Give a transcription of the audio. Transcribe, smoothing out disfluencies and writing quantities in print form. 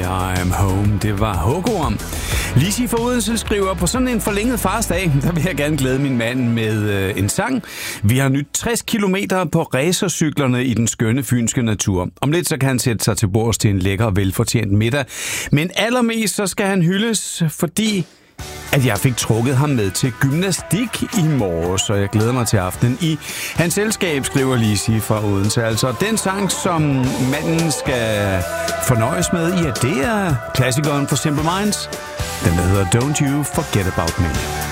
I'm home. Det var Hågorm. Lizzie fra Odense skriver, på sådan en forlænget farsdag, der vil jeg gerne glæde min mand med en sang. Vi har nyt 60 kilometer på racercyklerne i den skønne fynske natur. Om lidt så kan han sætte sig til bords til en lækker og velfortjent middag. Men allermest så skal han hyldes, fordi at jeg fik trukket ham med til gymnastik i morges, så jeg glæder mig til aftenen i hans selskab, skriver Lizzie fra Odense. Altså den sang, som manden skal fornøjes med, ja, det er klassikeren for Simple Minds. Den der hedder Don't You Forget About Me.